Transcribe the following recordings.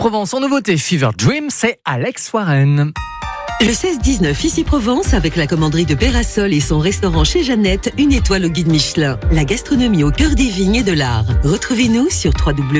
Provence, en nouveauté, Fever Dream, c'est Alex Warren. Le 16-19, ici Provence, avec la commanderie de Pérasol et son restaurant chez Jeannette, une étoile au guide Michelin. La gastronomie au cœur des vignes et de l'art. Retrouvez-nous sur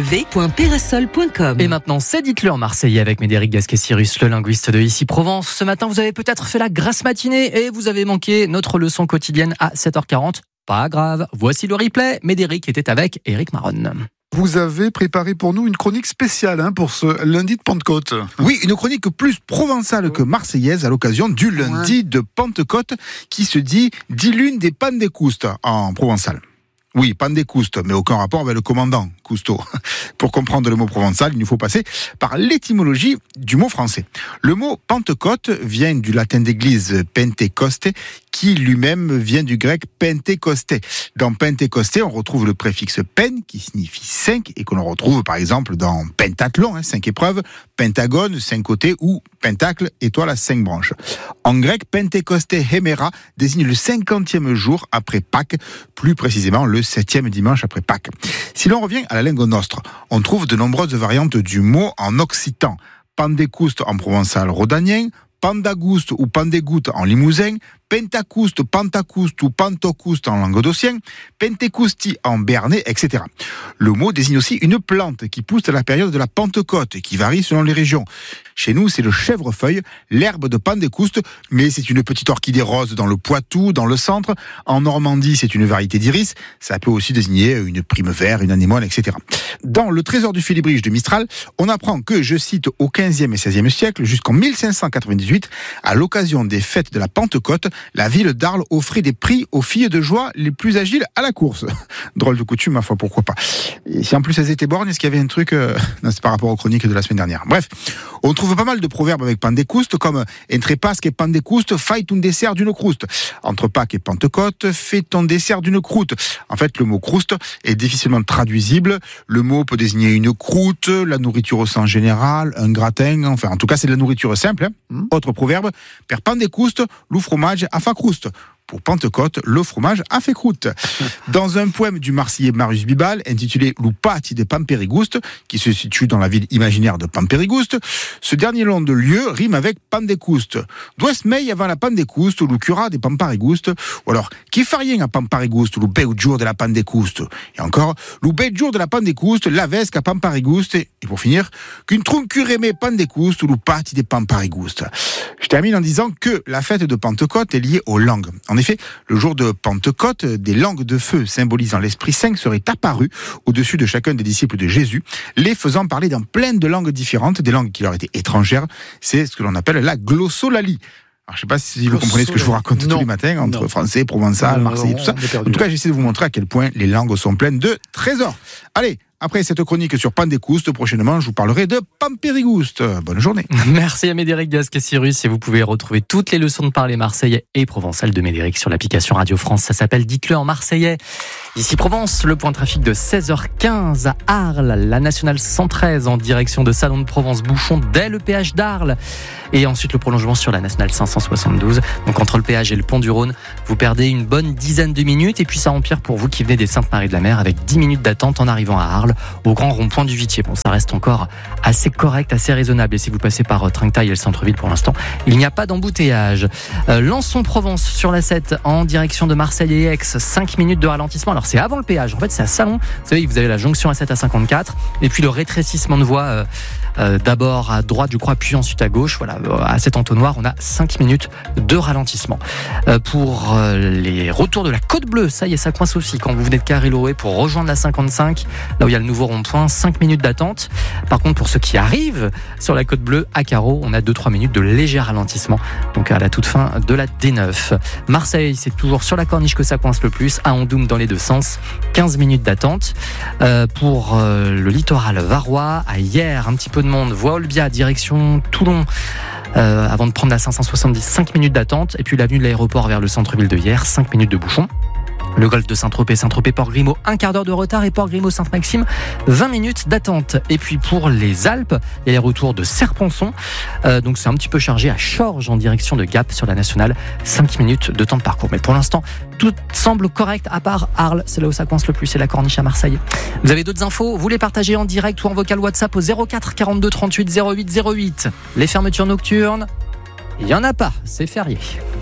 www.perasol.com. Et maintenant, c'est Dites-le en Marseillais avec Médéric Gasquet-Cyrus, le linguiste de Ici Provence. Ce matin, vous avez peut-être fait la grasse matinée et vous avez manqué notre leçon quotidienne à 7h40. Pas grave, voici le replay. Médéric était avec Éric Maronne. Vous avez préparé pour nous une chronique spéciale pour ce lundi de Pentecôte. Oui, une chronique plus provençale que marseillaise à l'occasion du lundi de Pentecôte qui se dit « lune des Pentecoustes » en provençal. Oui, Pentecoustes, mais aucun rapport avec le commandant Cousteau. Pour comprendre le mot provençal, il nous faut passer par l'étymologie du mot français. Le mot Pentecôte vient du latin d'église Pentecoste, qui lui-même vient du grec Pentecoste. Dans Pentecoste, on retrouve le préfixe pen, qui signifie 5, et que l'on retrouve par exemple dans pentathlon, 5 épreuves, pentagone, 5 côtés, ou pentacle, étoile à 5 branches. En grec, Pentecoste Hemera désigne le 50e jour après Pâques, plus précisément le 7e dimanche après Pâques. Si l'on revient à la langue nostre, on trouve de nombreuses variantes du mot en occitan. Pandécouste en provençal rhodanien, Pandagouste ou Pandégoute en limousin, Pentacouste, Pentacouste ou Pantocouste en languedocien, Pentecousti en béarnais, etc. Le mot désigne aussi une plante qui pousse à la période de la Pentecôte et qui varie selon les régions. Chez nous, c'est le chèvrefeuille, l'herbe de Pandécouste, mais c'est une petite orchidée rose dans le Poitou, dans le centre. En Normandie, c'est une variété d'iris. Ça peut aussi désigner une prime vert, une anémone, etc. Dans le Trésor du Félibrige de Mistral, on apprend que, je cite, au XVe et XVIe siècle, jusqu'en 1598, à l'occasion des fêtes de la Pentecôte, la ville d'Arles offrait des prix aux filles de joie les plus agiles à la course. Drôle de coutume, ma foi, pourquoi pas. Et si en plus elles étaient bornes, est-ce qu'il y avait un truc... Non, c'est par rapport aux chroniques de la semaine dernière. Bref, on trouve pas mal de proverbes avec Pandécouste, comme « Entre Pâques et Pandécouste, faille ton dessert d'une croûte ». Entre Pâques et Pentecôte, fais ton dessert d'une croûte. En fait, le mot croûte est difficilement traduisible. Le mot peut désigner une croûte, la nourriture au sens général, un gratin, enfin, en tout cas, c'est de la nourriture simple. Autre proverbe, « Per Pandécouste, lo fromage a fa crouste ». Pour Pentecôte, le fromage a fait croûte. Dans un poème du Marseillais Marius Bibal, intitulé Lupati de Pampérigouste, qui se situe dans la ville imaginaire de Pampérigouste, ce dernier nom de lieu rime avec Pandécouste. D'ouest mei avant la Pandécouste, ou le cura de Pampérigouste, ou alors, qui fait rien à Pampérigouste, le bel jour de la Pandécouste. Et encore, le bel jour de la Pandécouste, la vesque à Pampérigouste, et pour finir, qu'une troncure aimée Pandécouste, ou le pati de Pampérigouste. Je termine en disant que la fête de Pentecôte est liée aux langues. En effet, le jour de Pentecôte, des langues de feu symbolisant l'Esprit Saint seraient apparues au-dessus de chacun des disciples de Jésus, les faisant parler dans plein de langues différentes, des langues qui leur étaient étrangères. C'est ce que l'on appelle la glossolalie. Alors, je ne sais pas si vous comprenez ce que je vous raconte tous les matins, entre français, provençal, marseillais, tout ça. En tout cas, j'essaie de vous montrer à quel point les langues sont pleines de trésors. Allez, après cette chronique sur Pandécouste, prochainement, je vous parlerai de Pampérigouste. Bonne journée. Merci à Médéric Gasquet-Cyrus et vous pouvez retrouver toutes les leçons de parler marseillais et provençal de Médéric sur l'application Radio France. Ça s'appelle Dites-le en Marseillais. Ici Provence, le point de trafic de 16h15 à Arles, la nationale 113 en direction de Salon de Provence, bouchon dès le péage d'Arles. Et ensuite le prolongement sur la nationale 572. Donc entre le péage et le pont du Rhône, vous perdez une bonne dizaine de minutes. Et puis ça empire pour vous qui venez des Saintes-Maries-de-la-Mer avec 10 minutes d'attente en arrivant à Arles, au grand rond-point du Vitier. Bon, ça reste encore assez correct, assez raisonnable. Et si vous passez par Trinquetail et le centre-ville pour l'instant, il n'y a pas d'embouteillage. Lançon-Provence sur la 7 en direction de Marseille et Aix, 5 minutes de ralentissement. Alors c'est avant le péage, en fait c'est à Salon. Vous savez, vous avez la jonction à 7 à 54 et puis le rétrécissement de voie d'abord à droite, je crois, puis ensuite à gauche. Voilà, à cet entonnoir, on a 5 minutes de ralentissement. Pour les retours de la Côte Bleue, ça y est, ça coince aussi. Quand vous venez de Carré-Loé pour rejoindre la 55, là où il y a le nouveau rond-point, 5 minutes d'attente. Par contre, pour ceux qui arrivent sur la Côte Bleue, à Carreau, on a 2-3 minutes de léger ralentissement. Donc à la toute fin de la D9. Marseille, c'est toujours sur la corniche que ça coince le plus. À Andoum dans les deux sens, 15 minutes d'attente. Pour le littoral varois, à Hyères, un petit peu de monde. Voie Olbia, direction Toulon. Avant de prendre la 570, 5 minutes d'attente. Et puis l'avenue de l'aéroport vers le centre-ville de Hyères, 5 minutes de bouchon. Le golfe de Saint-Tropez, Saint-Tropez-Port-Grimaud, un quart d'heure de retard et Port-Grimaud-Sainte-Maxime, 20 minutes d'attente. Et puis pour les Alpes, il y a les retours de Serponçon. Donc c'est un petit peu chargé à Chorges en direction de Gap sur la nationale. 5 minutes de temps de parcours. Mais pour l'instant, tout semble correct à part Arles. C'est là où ça coince le plus, c'est la Corniche à Marseille. Vous avez d'autres infos? Vous les partagez en direct ou en vocal WhatsApp au 04 42 38 08 08. Les fermetures nocturnes, il n'y en a pas, c'est férié.